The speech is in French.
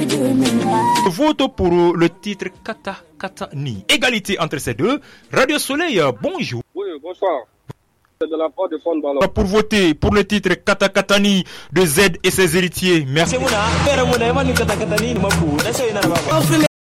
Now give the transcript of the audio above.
Vote pour le titre Kata Kata Ni. Égalité entre ces deux. Radio Soleil, bonjour. Oui, bonsoir. C'est de la part de Fond Ballon. Pour voter pour le titre Kata Kata Ni de Z et ses héritiers. Merci.